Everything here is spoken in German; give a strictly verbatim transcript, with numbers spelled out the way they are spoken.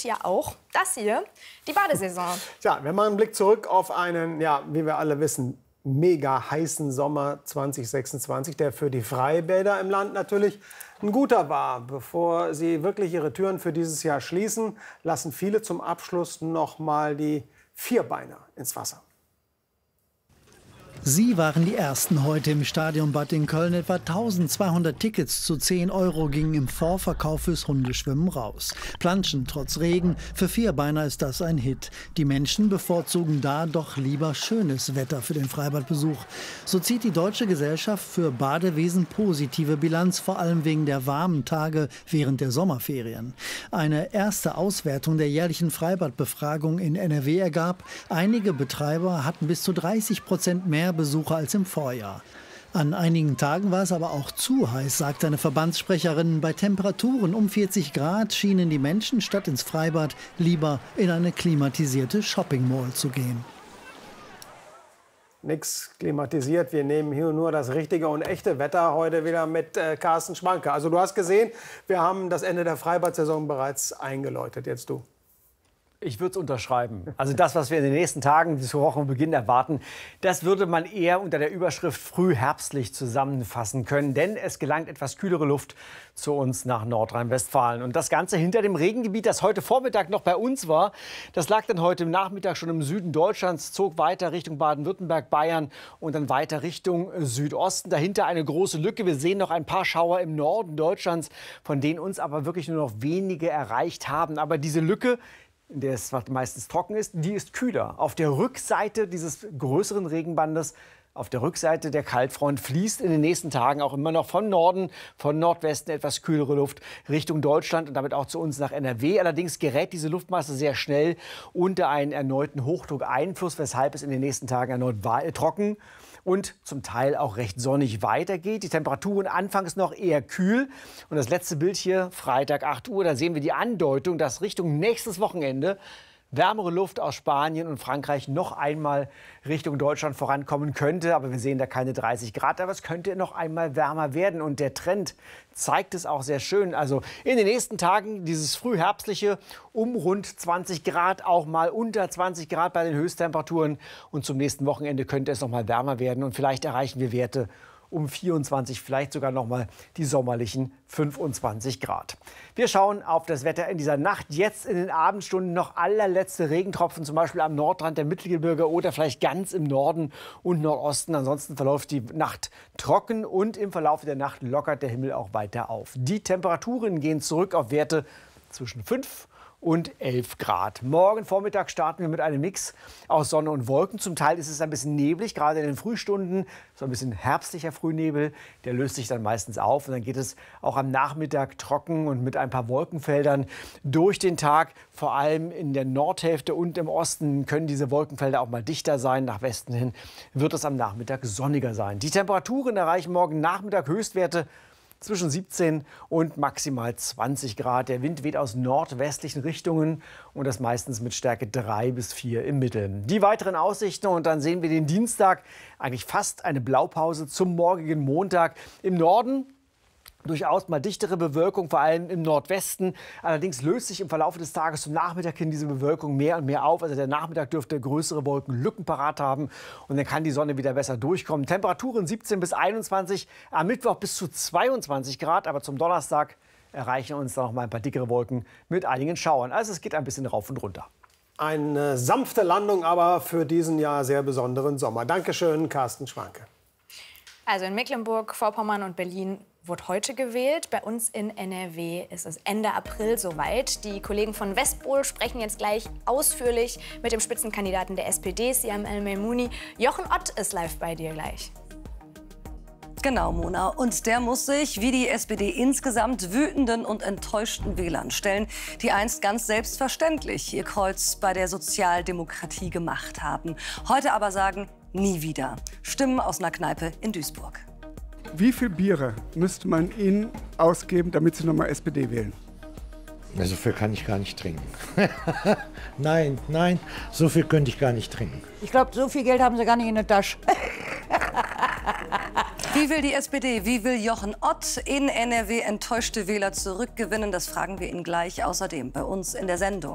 ja auch das hier, die Badesaison. Tja, wenn man einen Blick zurück auf einen, ja, wie wir alle wissen, mega heißen Sommer zwanzig sechsundzwanzig, der für die Freibäder im Land natürlich ein guter war. Bevor sie wirklich ihre Türen für dieses Jahr schließen, lassen viele zum Abschluss noch mal die Vierbeiner ins Wasser. Sie waren die Ersten heute im Stadionbad in Köln. Etwa eintausendzweihundert Tickets zu zehn Euro gingen im Vorverkauf fürs Hundeschwimmen raus. Planschen trotz Regen, für Vierbeiner ist das ein Hit. Die Menschen bevorzugen da doch lieber schönes Wetter für den Freibadbesuch. So zieht die Deutsche Gesellschaft für Badewesen positive Bilanz, vor allem wegen der warmen Tage während der Sommerferien. Eine erste Auswertung der jährlichen Freibadbefragung in N R W ergab, einige Betreiber hatten bis zu dreißig Prozent mehr Besucher als im Vorjahr. An einigen Tagen war es aber auch zu heiß, sagt eine Verbandssprecherin. Bei Temperaturen um vierzig Grad schienen die Menschen statt ins Freibad lieber in eine klimatisierte Shopping-Mall zu gehen. Nix klimatisiert, wir nehmen hier nur das richtige und echte Wetter heute wieder mit äh, Carsten Schwanke. Also du hast gesehen, wir haben das Ende der Freibad-Saison bereits eingeläutet. Jetzt du. Ich würde es unterschreiben. Also das, was wir in den nächsten Tagen bis zur Wochenbeginn erwarten, das würde man eher unter der Überschrift frühherbstlich zusammenfassen können. Denn es gelangt etwas kühlere Luft zu uns nach Nordrhein-Westfalen. Und das Ganze hinter dem Regengebiet, das heute Vormittag noch bei uns war, das lag dann heute Nachmittag schon im Süden Deutschlands, zog weiter Richtung Baden-Württemberg, Bayern und dann weiter Richtung Südosten. Dahinter eine große Lücke. Wir sehen noch ein paar Schauer im Norden Deutschlands, von denen uns aber wirklich nur noch wenige erreicht haben. Aber diese Lücke, in der es meistens trocken ist, die ist kühler. Auf der Rückseite dieses größeren Regenbandes, auf der Rückseite der Kaltfront, fließt in den nächsten Tagen auch immer noch von Norden, von Nordwesten etwas kühlere Luft Richtung Deutschland und damit auch zu uns nach N R W. Allerdings gerät diese Luftmasse sehr schnell unter einen erneuten Hochdruckeinfluss, weshalb es in den nächsten Tagen erneut trocken und zum Teil auch recht sonnig weitergeht. Die Temperaturen anfangs noch eher kühl. Und das letzte Bild hier, Freitag acht Uhr, da sehen wir die Andeutung, dass Richtung nächstes Wochenende wärmere Luft aus Spanien und Frankreich noch einmal Richtung Deutschland vorankommen könnte. Aber wir sehen da keine dreißig Grad, aber es könnte noch einmal wärmer werden. Und der Trend zeigt es auch sehr schön. Also in den nächsten Tagen dieses frühherbstliche um rund zwanzig Grad, auch mal unter zwanzig Grad bei den Höchsttemperaturen. Und zum nächsten Wochenende könnte es noch mal wärmer werden. Und vielleicht erreichen wir Werte um vierundzwanzig, vielleicht sogar noch mal die sommerlichen fünfundzwanzig Grad. Wir schauen auf das Wetter in dieser Nacht. Jetzt in den Abendstunden noch allerletzte Regentropfen, zum Beispiel am Nordrand der Mittelgebirge oder vielleicht ganz im Norden und Nordosten. Ansonsten verläuft die Nacht trocken und im Verlauf der Nacht lockert der Himmel auch weiter auf. Die Temperaturen gehen zurück auf Werte zwischen fünf und elf Grad. Morgen Vormittag starten wir mit einem Mix aus Sonne und Wolken. Zum Teil ist es ein bisschen neblig, gerade in den Frühstunden. So ein bisschen herbstlicher Frühnebel. Der löst sich dann meistens auf. Und dann geht es auch am Nachmittag trocken und mit ein paar Wolkenfeldern durch den Tag. Vor allem in der Nordhälfte und im Osten können diese Wolkenfelder auch mal dichter sein. Nach Westen hin wird es am Nachmittag sonniger sein. Die Temperaturen erreichen morgen Nachmittag Höchstwerte zwischen siebzehn und maximal zwanzig Grad. Der Wind weht aus nordwestlichen Richtungen und das meistens mit Stärke drei bis vier im Mittel. Die weiteren Aussichten und dann sehen wir den Dienstag, eigentlich fast eine Blaupause zum morgigen Montag. Im Norden durchaus mal dichtere Bewölkung, vor allem im Nordwesten. Allerdings löst sich im Verlauf des Tages zum Nachmittag hin diese Bewölkung mehr und mehr auf. Also der Nachmittag dürfte größere Wolkenlücken parat haben und dann kann die Sonne wieder besser durchkommen. Temperaturen siebzehn bis einundzwanzig, am Mittwoch bis zu zweiundzwanzig Grad. Aber zum Donnerstag erreichen uns dann noch mal ein paar dickere Wolken mit einigen Schauern. Also es geht ein bisschen rauf und runter. Eine sanfte Landung aber für diesen Jahr sehr besonderen Sommer. Dankeschön, Carsten Schwanke. Also in Mecklenburg-Vorpommern und Berlin wurde heute gewählt. Bei uns in N R W ist es Ende April soweit. Die Kollegen von Westpol sprechen jetzt gleich ausführlich mit dem Spitzenkandidaten der S P D, Siam El-Meimouni. Jochen Ott ist live bei dir gleich. Genau, Mona. Und der muss sich, wie die S P D insgesamt, wütenden und enttäuschten Wählern stellen, die einst ganz selbstverständlich ihr Kreuz bei der Sozialdemokratie gemacht haben. Heute aber sagen, nie wieder. Stimmen aus einer Kneipe in Duisburg. Wie viel Biere müsste man Ihnen ausgeben, damit Sie nochmal S P D wählen? So viel kann ich gar nicht trinken. Nein, nein, so viel könnte ich gar nicht trinken. Ich glaube, so viel Geld haben Sie gar nicht in der Tasche. Wie will die S P D, wie will Jochen Ott in N R W enttäuschte Wähler zurückgewinnen? Das fragen wir ihn gleich außerdem bei uns in der Sendung.